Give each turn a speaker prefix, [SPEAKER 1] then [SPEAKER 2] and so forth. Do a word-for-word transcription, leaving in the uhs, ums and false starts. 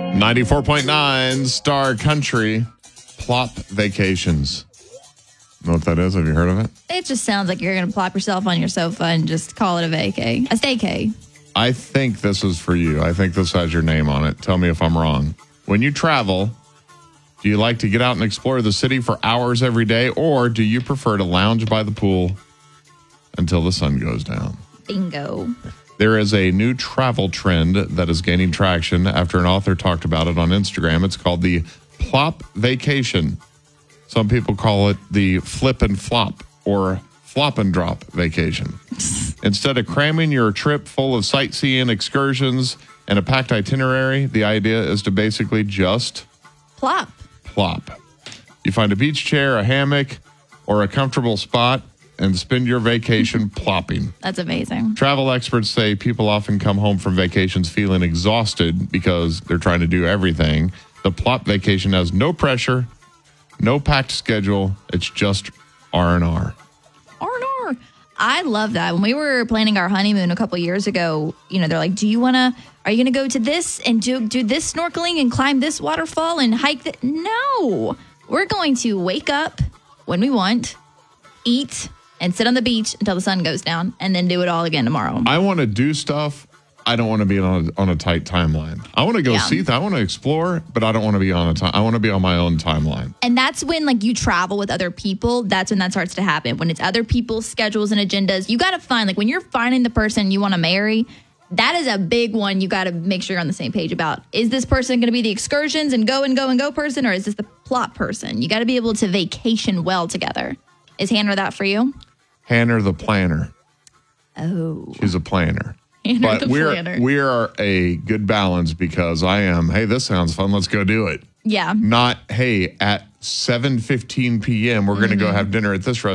[SPEAKER 1] ninety-four point nine Star Country, Plop Vacations. Know what that is? Have you heard of it?
[SPEAKER 2] It just sounds like you're going to plop yourself on your sofa and just call it a vacay. A staycay.
[SPEAKER 1] I think this is for you. I think this has your name on it. Tell me if I'm wrong. When you travel, do you like to get out and explore the city for hours every day, or do you prefer to lounge by the pool until the sun goes down?
[SPEAKER 2] Bingo.
[SPEAKER 1] There is a new travel trend that is gaining traction after an author talked about it on Instagram. It's called the Plop Vacation. Some people call it the flip and flop or flop and drop vacation. Instead of cramming your trip full of sightseeing, excursions, and a packed itinerary, the idea is to basically just
[SPEAKER 2] Plop.
[SPEAKER 1] plop. You find a beach chair, a hammock, or a comfortable spot and spend your vacation plopping.
[SPEAKER 2] That's amazing.
[SPEAKER 1] Travel experts say people often come home from vacations feeling exhausted because they're trying to do everything. The Plop Vacation has no pressure, no packed schedule. It's just R and R.
[SPEAKER 2] R and R. I love that. When we were planning our honeymoon a couple years ago, you know, they're like, do you want to, are you going to go to this and do, do this snorkeling and climb this waterfall and hike that? No. We're going to wake up when we want, eat, and sit on the beach until the sun goes down, and then do it all again tomorrow.
[SPEAKER 1] I want to do stuff. I don't want to be on a, on a tight timeline. I want to go
[SPEAKER 2] Yeah.
[SPEAKER 1] see that. I want to explore, but I don't want to be on a time. I want to be on my own timeline.
[SPEAKER 2] And that's when, like, you travel with other people. That's when that starts to happen. When it's other people's schedules and agendas, you got to find, like, when you're finding the person you want to marry, that is a big one you got to make sure you're on the same page about. Is this person going to be the excursions and go and go and go person, or is this the plot person? You got to be able to vacation well together. Is Hannah that for you?
[SPEAKER 1] Hannah the planner.
[SPEAKER 2] Oh.
[SPEAKER 1] She's a planner.
[SPEAKER 2] Hannah
[SPEAKER 1] but
[SPEAKER 2] the
[SPEAKER 1] we're
[SPEAKER 2] planner.
[SPEAKER 1] we are a good balance because I am, hey, this sounds fun. Let's go do it.
[SPEAKER 2] Yeah.
[SPEAKER 1] Not, hey, at seven fifteen p.m., we're going to go have dinner at this restaurant.